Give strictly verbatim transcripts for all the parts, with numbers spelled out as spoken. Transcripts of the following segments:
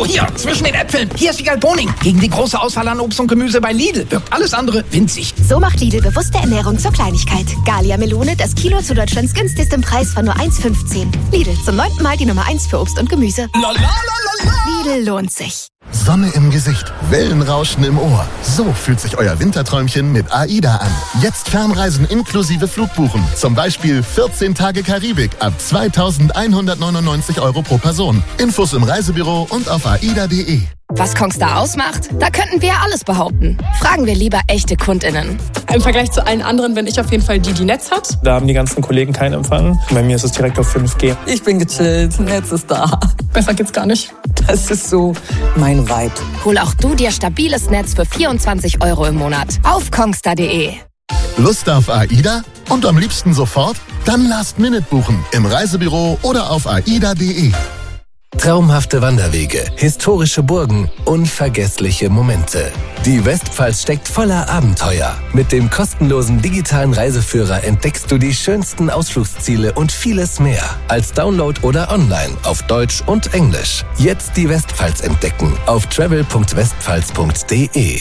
So, hier, zwischen den Äpfeln. Hier ist Wiegald Boning. Gegen die große Auswahl an Obst und Gemüse bei Lidl wirkt alles andere winzig. So macht Lidl bewusste Ernährung zur Kleinigkeit. Gallia Melone, das Kilo zu Deutschlands günstigstem Preis von nur eins fünfzehn. Lidl, zum neunten Mal die Nummer eins für Obst und Gemüse. Lidl lohnt sich. Sonne im Gesicht, Wellenrauschen im Ohr. So fühlt sich euer Winterträumchen mit AIDA an. Jetzt Fernreisen inklusive Flugbuchen. Zum Beispiel vierzehn Tage Karibik ab zweitausendeinhundertneunundneunzig Euro pro Person. Infos im Reisebüro und auf aida punkt de. Was Kongstar ausmacht? Da könnten wir ja alles behaupten. Fragen wir lieber echte KundInnen. Im Vergleich zu allen anderen bin ich auf jeden Fall die, die Netz hat. Da haben die ganzen Kollegen keinen Empfang. Bei mir ist es direkt auf fünf G. Ich bin gechillt, Netz ist da. Besser geht's gar nicht. Das ist so mein Vibe. Hol auch du dir stabiles Netz für vierundzwanzig Euro im Monat. Auf kongstar punkt de. Lust auf AIDA? Und am liebsten sofort? Dann Last Minute buchen. Im Reisebüro oder auf aida punkt de. Traumhafte Wanderwege, historische Burgen, unvergessliche Momente. Die Westpfalz steckt voller Abenteuer. Mit dem kostenlosen digitalen Reiseführer entdeckst du die schönsten Ausflugsziele und vieles mehr. Als Download oder online auf Deutsch und Englisch. Jetzt die Westpfalz entdecken auf travel punkt westpfalz punkt de.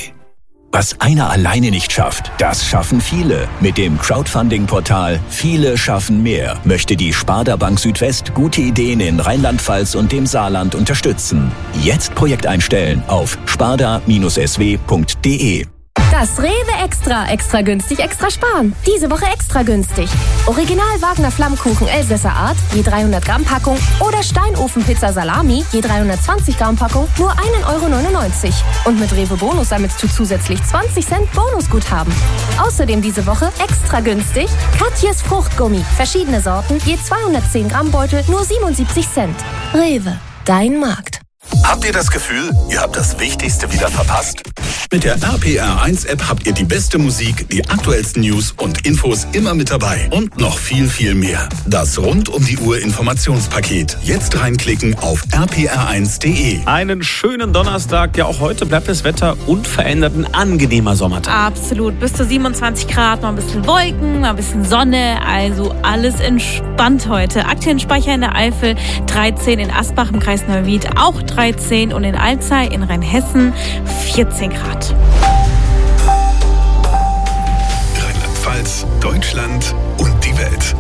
Was einer alleine nicht schafft, das schaffen viele. Mit dem Crowdfunding-Portal Viele schaffen mehr möchte die Sparda Bank Südwest gute Ideen in Rheinland-Pfalz und dem Saarland unterstützen. Jetzt Projekt einstellen auf sparda Bindestrich s w punkt de. Das Rewe Extra. Extra günstig, extra sparen. Diese Woche extra günstig. Original Wagner Flammkuchen Elsässer Art, je dreihundert Gramm Packung. Oder Steinofenpizza Salami, je dreihundertzwanzig Gramm Packung, nur ein Euro neunundneunzig. Und mit Rewe Bonus sammelst du zusätzlich zwanzig Cent Bonusguthaben. Außerdem diese Woche extra günstig Katjes Fruchtgummi. Verschiedene Sorten, je zweihundertzehn Gramm Beutel, nur siebenundsiebzig Cent. Rewe, dein Markt. Habt ihr das Gefühl, ihr habt das Wichtigste wieder verpasst? Mit der R P R eins App habt ihr die beste Musik, die aktuellsten News und Infos immer mit dabei. Und noch viel, viel mehr. Das rund um die Uhr Informationspaket. Jetzt reinklicken auf r p r eins punkt de. Einen schönen Donnerstag. Ja, auch heute bleibt das Wetter unverändert, ein angenehmer Sommertag. Absolut. Bis zu siebenundzwanzig Grad, mal ein bisschen Wolken, mal ein bisschen Sonne. Also alles entspannt heute. Aktuell Speicher in der Eifel, dreizehn in Asbach im Kreis Neuwied, auch dreizehn und in Alzey in Rheinhessen vierzehn Grad. Rheinland-Pfalz, Deutschland und die Welt.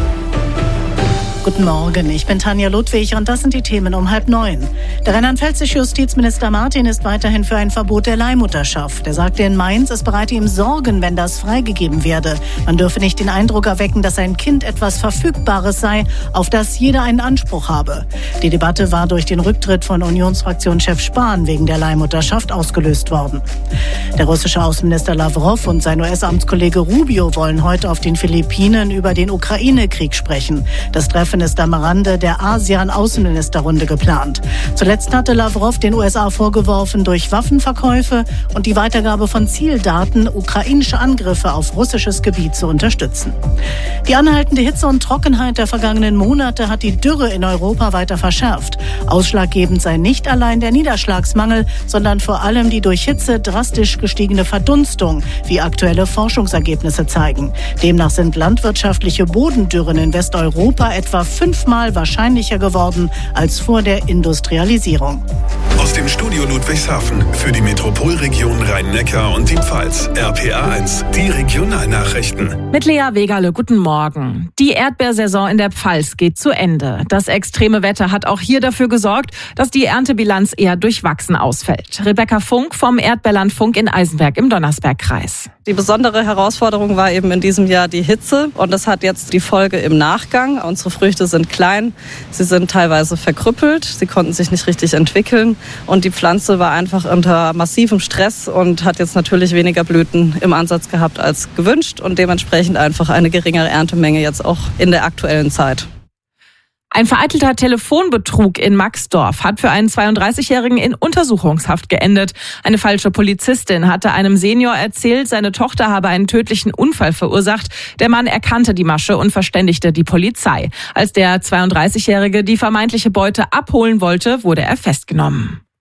Guten Morgen, ich bin Tanja Ludwig und das sind die Themen um halb neun. Der rheinland-pfälzische Justizminister Martin ist weiterhin für ein Verbot der Leihmutterschaft. Er sagte in Mainz, es bereite ihm Sorgen, wenn das freigegeben werde. Man dürfe nicht den Eindruck erwecken, dass ein Kind etwas Verfügbares sei, auf das jeder einen Anspruch habe. Die Debatte war durch den Rücktritt von Unionsfraktionschef Spahn wegen der Leihmutterschaft ausgelöst worden. Der russische Außenminister Lavrov und sein U S-Amtskollege Rubio wollen heute auf den Philippinen über den Ukraine-Krieg sprechen. Das Treffen ist am Rande der ASEAN-Außenministerrunde geplant. Zuletzt hatte Lavrov den U S A vorgeworfen, durch Waffenverkäufe und die Weitergabe von Zieldaten ukrainische Angriffe auf russisches Gebiet zu unterstützen. Die anhaltende Hitze und Trockenheit der vergangenen Monate hat die Dürre in Europa weiter verschärft. Ausschlaggebend sei nicht allein der Niederschlagsmangel, sondern vor allem die durch Hitze drastisch gestiegene Verdunstung, wie aktuelle Forschungsergebnisse zeigen. Demnach sind landwirtschaftliche Bodendürren in Westeuropa etwa fünfmal wahrscheinlicher geworden als vor der Industrialisierung. Aus dem Studio Ludwigshafen für die Metropolregion Rhein-Neckar und die Pfalz. R P R eins, die Regionalnachrichten. Mit Lea Wegerle, guten Morgen. Die Erdbeersaison in der Pfalz geht zu Ende. Das extreme Wetter hat auch hier dafür gesorgt, dass die Erntebilanz eher durchwachsen ausfällt. Rebecca Funk vom Erdbeerland Funk in Eisenberg im Donnersbergkreis. Die besondere Herausforderung war eben in diesem Jahr die Hitze und das hat jetzt die Folge im Nachgang. Unsere Früchte sind klein, sie sind teilweise verkrüppelt, sie konnten sich nicht richtig entwickeln und die Pflanze war einfach unter massivem Stress und hat jetzt natürlich weniger Blüten im Ansatz gehabt als gewünscht und dementsprechend einfach eine geringere Erntemenge jetzt auch in der aktuellen Zeit. Ein vereitelter Telefonbetrug in Maxdorf hat für einen zweiunddreißigjährigen in Untersuchungshaft geendet. Eine falsche Polizistin hatte einem Senior erzählt, seine Tochter habe einen tödlichen Unfall verursacht. Der Mann erkannte die Masche und verständigte die Polizei. Als der zweiunddreißigjährige die vermeintliche Beute abholen wollte, wurde er festgenommen.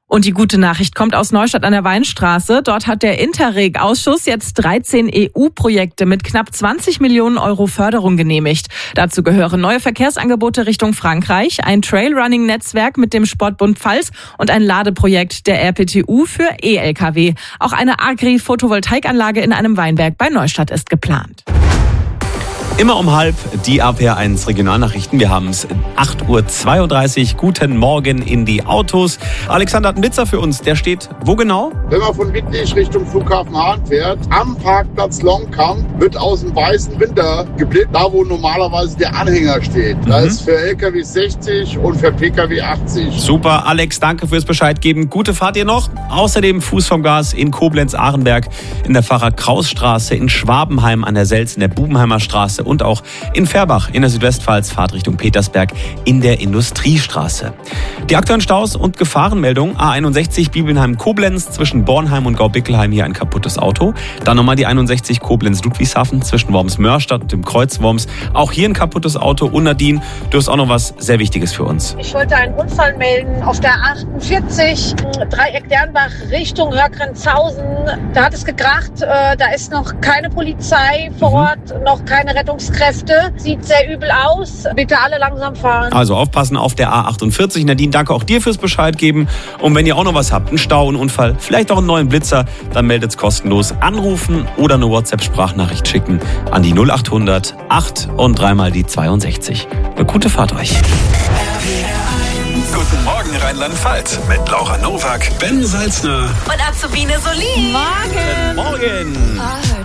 Und die gute Nachricht kommt aus Neustadt an der Weinstraße. Dort hat der Interreg-Ausschuss jetzt dreizehn E U-Projekte mit knapp zwanzig Millionen Euro Förderung genehmigt. Dazu gehören neue Verkehrsangebote Richtung Frankreich, ein Trailrunning-Netzwerk mit dem Sportbund Pfalz und ein Ladeprojekt der R P T U für E-L K W. Auch eine Agri-Photovoltaikanlage in einem Weinberg bei Neustadt ist geplant. Immer um halb die A P R eins Regionalnachrichten. Wir haben es acht Uhr zweiunddreißig. Guten Morgen in die Autos. Alexander hat einen Blitzer für uns. Der steht wo genau? Wenn man von Wittlich Richtung Flughafen Hahn fährt, am Parkplatz Longkamp wird aus dem weißen Winter geblitzt, da wo normalerweise der Anhänger steht. Mhm. Da ist für L K W sechzig und für P K W achtzig. Super, Alex, danke fürs Bescheid geben. Gute Fahrt ihr noch. Außerdem Fuß vom Gas in Koblenz-Ahrenberg, in der Pfarrer-Kraus-Straße, in Schwabenheim an der Selz, in der Bubenheimer Straße und auch in Färbach in der Südwestpfalz, Fahrt Richtung Petersberg in der Industriestraße. Die aktuellen Staus und Gefahrenmeldungen: A einundsechzig Bibelnheim-Koblenz zwischen Bornheim und Gaubickelheim, hier ein kaputtes Auto. Dann nochmal die einundsechzig Koblenz-Ludwigshafen zwischen Worms-Mörstadt und dem Kreuz Worms. Auch hier ein kaputtes Auto. Und Nadine, du hast auch noch was sehr Wichtiges für uns. Ich wollte einen Unfall melden auf der achtundvierzig, Dreieck Dernbach Richtung Hörgrenzhausen. Da hat es gekracht. Da ist noch keine Polizei vor Ort, mhm. noch keine Rettung. Rettungskräfte. Sieht sehr übel aus. Bitte alle langsam fahren. Also aufpassen auf der A achtundvierzig. Nadine, danke auch dir fürs Bescheid geben. Und wenn ihr auch noch was habt, einen Stau, einen Unfall, vielleicht auch einen neuen Blitzer, dann meldet es kostenlos. Anrufen oder eine WhatsApp-Sprachnachricht schicken an die null achthundert acht und dreimal die zweiundsechzig. Eine gute Fahrt euch. Guten Morgen Rheinland-Pfalz mit Laura Nowak, Ben Salzner und Azubine Solin. Morgen. Morgen.